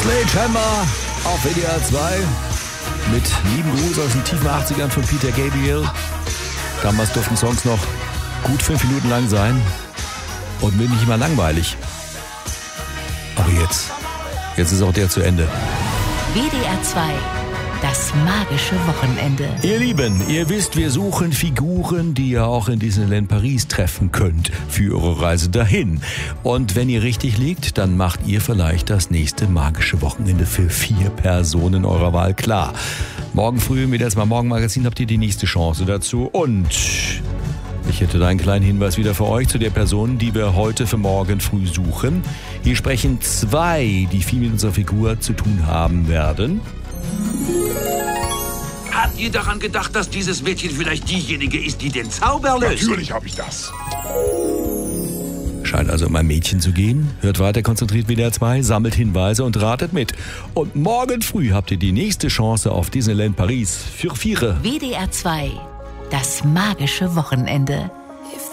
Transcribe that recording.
Sledgehammer auf WDR 2 mit lieben Gruß aus den tiefen 80ern von Peter Gabriel. Damals durften Songs noch gut 5 Minuten lang sein und mir nicht immer langweilig. Aber jetzt ist auch der zu Ende. WDR 2, das magische Wochenende. Ihr Lieben, ihr wisst, wir suchen Figuren, die ihr auch in Disneyland Paris treffen könnt für eure Reise dahin. Und wenn ihr richtig liegt, dann macht ihr vielleicht das nächste magische Wochenende für 4 Personen eurer Wahl klar. Morgen früh mit das Morgenmagazin habt ihr die nächste Chance dazu. Und ich hätte da einen kleinen Hinweis wieder für euch zu der Person, die wir heute für morgen früh suchen. Hier sprechen 2, die viel mit unserer Figur zu tun haben werden. Habt ihr daran gedacht, dass dieses Mädchen vielleicht diejenige ist, die den Zauber löst? Natürlich habe ich das. Scheint also um ein Mädchen zu gehen. Hört weiter konzentriert WDR 2, sammelt Hinweise und ratet mit. Und morgen früh habt ihr die nächste Chance auf Disneyland Paris für 4. WDR 2, das magische Wochenende.